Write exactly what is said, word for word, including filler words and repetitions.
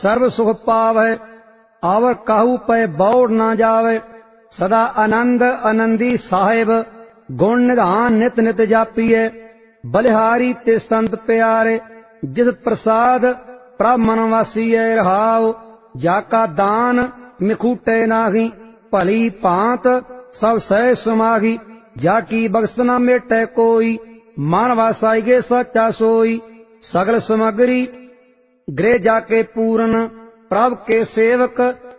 सर्व सुख पावै, आवर काहू पे बौड़ न जावे। सदा आनंद आनंदी साहिब, गुण निधान नित नित जापीए। बलिहारी ते संत प्यारे, जिस प्रसाद प्रभ मन वासीए रहाओ। जाका दान मिखूटे नाही, भली भांत सब सह समाही। जाकी बख्श न मेटे कोई, मन वासाइगे सच्चा सोई। सगल समगरी गृह जाके पूरन, प्रभ के सेवक